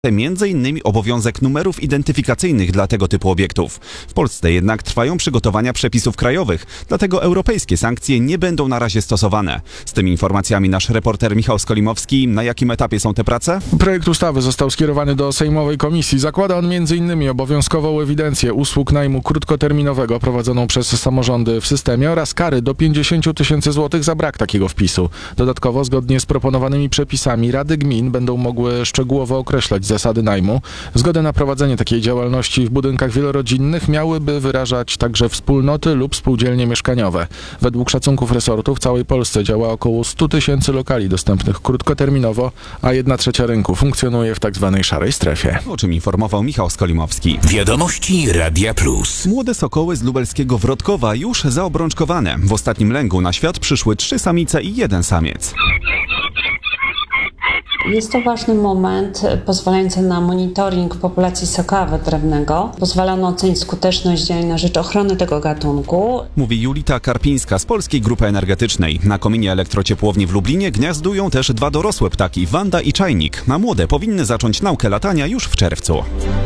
Między innymi obowiązek numerów identyfikacyjnych dla tego typu obiektów. W Polsce jednak trwają przygotowania przepisów krajowych, dlatego europejskie sankcje nie będą na razie stosowane. Z tymi informacjami nasz reporter Michał Skolimowski. Na jakim etapie są te prace? Projekt ustawy został skierowany do Sejmowej Komisji. Zakłada on m.in. obowiązkową ewidencję usług najmu krótkoterminowego prowadzoną przez samorządy w systemie oraz kary do 50 000 złotych za brak takiego wpisu. Dodatkowo, zgodnie z proponowanymi przepisami, rady gmin będą mogły szczegółowo określać zasady najmu. Zgodę na prowadzenie takiej działalności w budynkach wielorodzinnych miałyby wyrażać także wspólnoty lub spółdzielnie mieszkaniowe. Według szacunków resortu w całej Polsce działa około 100 000 lokali dostępnych krótkoterminowo, a 1/3 rynku funkcjonuje w tzw. szarej strefie. O czym informował Michał Skolimowski. Wiadomości Radia Plus. Młode sokoły z lubelskiego Wrodkowa już zaobrączkowane. W ostatnim lęgu na świat przyszły 3 samice i 1 samiec. Jest to ważny moment pozwalający na monitoring populacji sokoła wydrewnego. Pozwala on ocenić skuteczność działań na rzecz ochrony tego gatunku. Mówi Julita Karpińska z Polskiej Grupy Energetycznej. Na kominie elektrociepłowni w Lublinie gniazdują też 2 dorosłe ptaki, Wanda i Czajnik. A młode powinny zacząć naukę latania już w czerwcu.